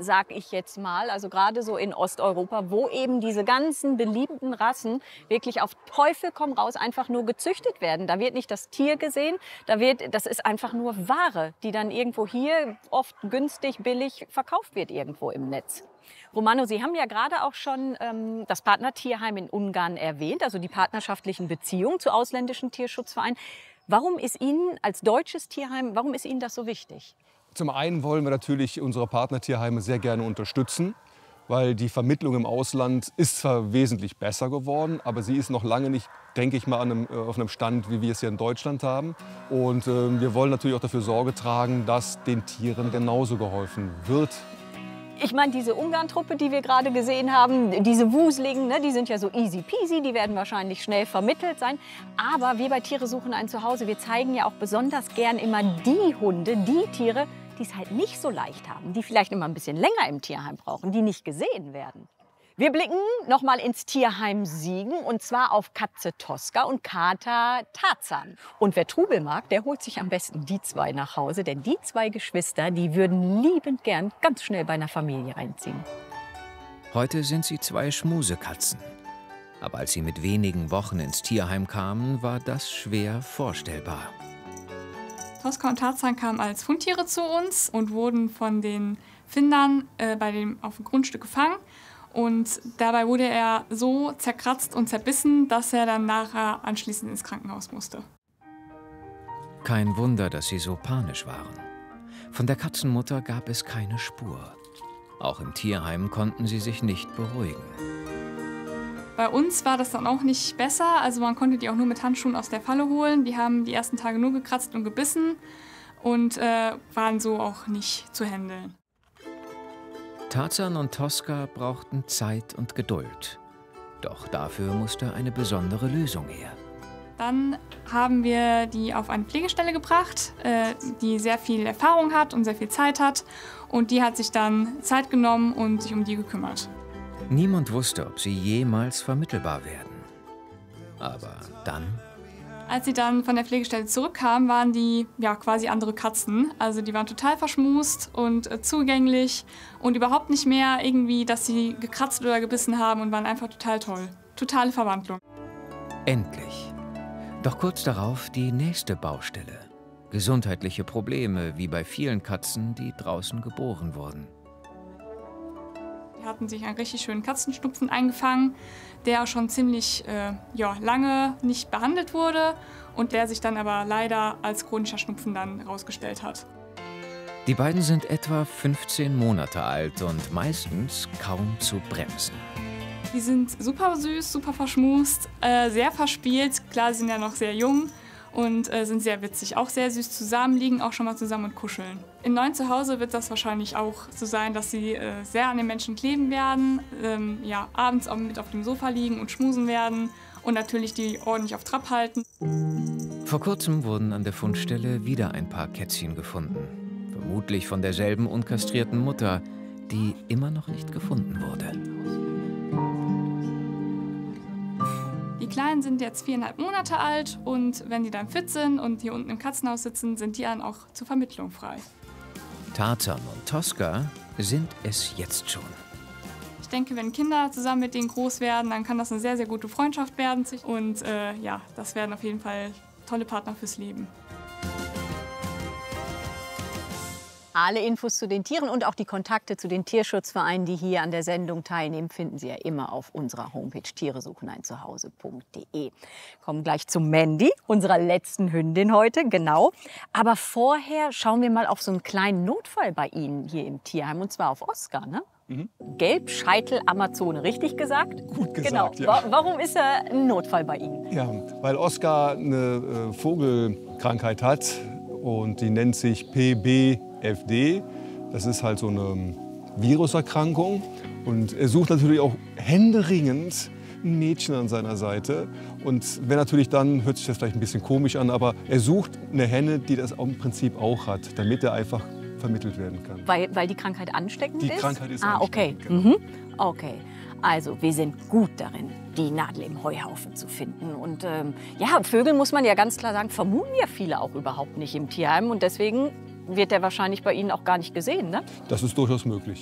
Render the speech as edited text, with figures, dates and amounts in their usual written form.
sag ich jetzt mal, also gerade so in Osteuropa, wo eben diese ganzen beliebten Rassen wirklich auf Teufel komm raus einfach nur gezüchtet werden. Da wird nicht das Tier gesehen, das ist einfach nur Ware, die dann irgendwo hier oft günstig, billig verkauft wird irgendwo im Netz. Romano, Sie haben ja gerade auch schon das Partnertierheim in Ungarn erwähnt, also die partnerschaftlichen Beziehungen zu ausländischen Tierschutzvereinen. Warum ist Ihnen als deutsches Tierheim, warum ist Ihnen das so wichtig? Zum einen wollen wir natürlich unsere Partnertierheime sehr gerne unterstützen, weil die Vermittlung im Ausland ist zwar wesentlich besser geworden, aber sie ist noch lange nicht, denke ich mal, auf einem Stand, wie wir es hier in Deutschland haben. Und wir wollen natürlich auch dafür Sorge tragen, dass den Tieren genauso geholfen wird. Ich meine, diese Ungarn-Truppe, die wir gerade gesehen haben, diese Wuseligen, ne, die sind ja so easy peasy, die werden wahrscheinlich schnell vermittelt sein. Aber wir bei Tiere suchen ein Zuhause, wir zeigen ja auch besonders gern immer die Hunde, die Tiere, die es halt nicht so leicht haben, die vielleicht immer ein bisschen länger im Tierheim brauchen, die nicht gesehen werden. Wir blicken noch mal ins Tierheim Siegen, und zwar auf Katze Tosca und Kater Tarzan. Und wer Trubel mag, der holt sich am besten die zwei nach Hause, denn die zwei Geschwister, die würden liebend gern ganz schnell bei einer Familie einziehen. Heute sind sie zwei Schmusekatzen. Aber als sie mit wenigen Wochen ins Tierheim kamen, war das schwer vorstellbar. Tosca und Tarzan kamen als Fundtiere zu uns und wurden von den Findern auf dem Grundstück gefangen. Und dabei wurde er so zerkratzt und zerbissen, dass er dann nachher anschließend ins Krankenhaus musste. Kein Wunder, dass sie so panisch waren. Von der Katzenmutter gab es keine Spur. Auch im Tierheim konnten sie sich nicht beruhigen. Bei uns war das dann auch nicht besser. Also man konnte die auch nur mit Handschuhen aus der Falle holen. Die haben die ersten Tage nur gekratzt und gebissen und waren so auch nicht zu handeln. Tarzan und Tosca brauchten Zeit und Geduld. Doch dafür musste eine besondere Lösung her. Dann haben wir die auf eine Pflegestelle gebracht, die sehr viel Erfahrung hat und sehr viel Zeit hat. Und die hat sich dann Zeit genommen und sich um die gekümmert. Niemand wusste, ob sie jemals vermittelbar werden. Aber dann... Als sie dann von der Pflegestelle zurückkamen, waren die ja quasi andere Katzen. Also die waren total verschmust und zugänglich und überhaupt nicht mehr irgendwie, dass sie gekratzt oder gebissen haben, und waren einfach total toll. Totale Verwandlung. Endlich. Doch kurz darauf die nächste Baustelle. Gesundheitliche Probleme, wie bei vielen Katzen, die draußen geboren wurden. Die hatten sich einen richtig schönen Katzenschnupfen eingefangen, der auch schon ziemlich lange nicht behandelt wurde und der sich dann aber leider als chronischer Schnupfen dann herausgestellt hat. Die beiden sind etwa 15 Monate alt und meistens kaum zu bremsen. Die sind super süß, super verschmust, sehr verspielt. Klar, sie sind ja noch sehr jung und sind sehr witzig. Auch sehr süß zusammen, liegen auch schon mal zusammen und kuscheln. Im neuen Zuhause wird das wahrscheinlich auch so sein, dass sie sehr an den Menschen kleben werden, abends auch mit auf dem Sofa liegen und schmusen werden und natürlich die ordentlich auf Trab halten. Vor kurzem wurden an der Fundstelle wieder ein paar Kätzchen gefunden. Vermutlich von derselben unkastrierten Mutter, die immer noch nicht gefunden wurde. Die Kleinen sind jetzt 4,5 Monate alt und wenn die dann fit sind und hier unten im Katzenhaus sitzen, sind die dann auch zur Vermittlung frei. Tarzan und Tosca sind es jetzt schon. Ich denke, wenn Kinder zusammen mit denen groß werden, dann kann das eine sehr, sehr gute Freundschaft werden. Und das werden auf jeden Fall tolle Partner fürs Leben. Alle Infos zu den Tieren und auch die Kontakte zu den Tierschutzvereinen, die hier an der Sendung teilnehmen, finden Sie ja immer auf unserer Homepage tieresucheneinzuhause.de. Kommen gleich zu Mandy, unserer letzten Hündin heute, genau. Aber vorher schauen wir mal auf so einen kleinen Notfall bei Ihnen hier im Tierheim, und zwar auf Oscar, ne? Gelbscheitel-Amazone, richtig gesagt? Gut Genau. gesagt, ja. Warum ist er ein Notfall bei Ihnen? Ja, weil Oscar eine Vogelkrankheit hat und die nennt sich PBFD. Das ist halt so eine Viruserkrankung. Und er sucht natürlich auch händeringend ein Mädchen an seiner Seite. Und wenn natürlich dann, hört sich das vielleicht ein bisschen komisch an, aber er sucht eine Henne, die das im Prinzip auch hat, damit er einfach vermittelt werden kann. Weil die Krankheit ansteckend ist? Die Krankheit ist okay. ansteckend, genau. Okay. Also, wir sind gut darin, die Nadel im Heuhaufen zu finden. Und Vögel, muss man ja ganz klar sagen, vermuten ja viele auch überhaupt nicht im Tierheim. Und deswegen wird der wahrscheinlich bei Ihnen auch gar nicht gesehen, ne? Das ist durchaus möglich.